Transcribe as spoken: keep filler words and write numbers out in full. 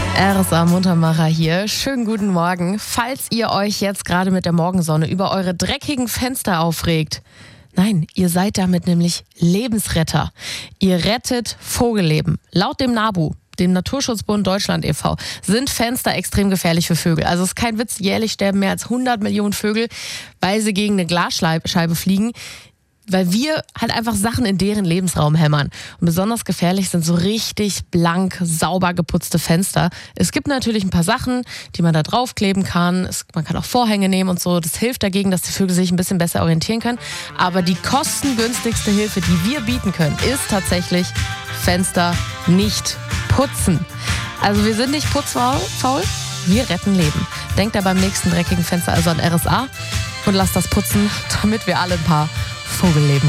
R S A Muntermacher hier. Schönen guten Morgen. Falls ihr euch jetzt gerade mit der Morgensonne über eure dreckigen Fenster aufregt, nein, ihr seid damit nämlich Lebensretter. Ihr rettet Vogelleben. Laut dem NABU, dem Naturschutzbund Deutschland e V, sind Fenster extrem gefährlich für Vögel. Also es ist kein Witz, jährlich sterben mehr als hundert Millionen Vögel, weil sie gegen eine Glasscheibe fliegen, weil wir halt einfach Sachen in deren Lebensraum hämmern. Und besonders gefährlich sind so richtig blank, sauber geputzte Fenster. Es gibt natürlich ein paar Sachen, die man da draufkleben kann. Es, man kann auch Vorhänge nehmen und so. Das hilft dagegen, dass die Vögel sich ein bisschen besser orientieren können. Aber die kostengünstigste Hilfe, die wir bieten können, ist tatsächlich Fenster nicht putzen. Also wir sind nicht putzfaul, wir retten Leben. Denkt da beim nächsten dreckigen Fenster also an R S A und lasst das putzen, damit wir alle ein paar Vogelleben